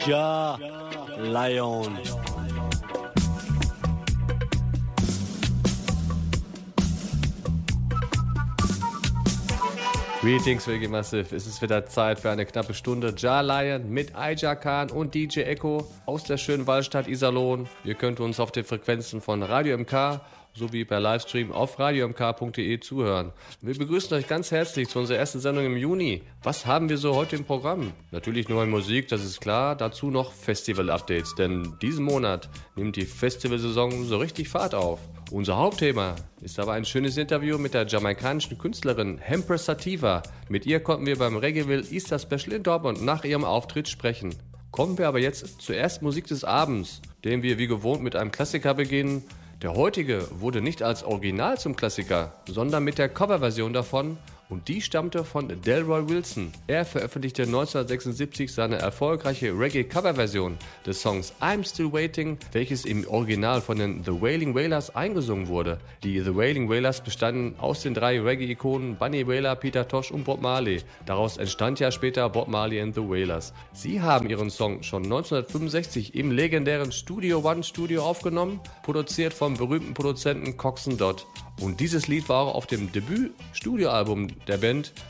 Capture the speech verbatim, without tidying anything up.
Ja Lion. Greetings, W G Massive. Es ist wieder Zeit für eine knappe Stunde Ja Lion mit Aija Khan und D J Echo aus der schönen Waldstadt Iserlohn. Ihr könnt uns auf den Frequenzen von Radio M K sowie per Livestream auf radio m k punkt d e zuhören. Wir begrüßen euch ganz herzlich zu unserer ersten Sendung im Juni. Was haben wir so heute im Programm? Natürlich neue Musik, das ist klar. Dazu noch Festival-Updates, denn diesen Monat nimmt die Festivalsaison so richtig Fahrt auf. Unser Hauptthema ist aber ein schönes Interview mit der jamaikanischen Künstlerin Empress Sativa. Mit ihr konnten wir beim Reggaeville Easter Special in Dortmund nach ihrem Auftritt sprechen. Kommen wir aber jetzt zur ersten Musik des Abends, den wir wie gewohnt mit einem Klassiker beginnen. Der heutige wurde nicht als Original zum Klassiker, sondern mit der Coverversion davon, und die stammte von Delroy Wilson. Er veröffentlichte neunzehnhundertsechsundsiebzig seine erfolgreiche Reggae-Coverversion des Songs I'm Still Waiting, welches im Original von den The Wailing Wailers eingesungen wurde. Die The Wailing Wailers bestanden aus den drei Reggae-Ikonen Bunny Wailer, Peter Tosh und Bob Marley. Daraus entstand ja später Bob Marley and the Wailers. Sie haben ihren Song schon neunzehnhundertfünfundsechzig im legendären Studio One Studio aufgenommen, produziert vom berühmten Produzenten Coxsone Dodd. Und dieses Lied war auch auf dem Debüt-Studioalbum der Band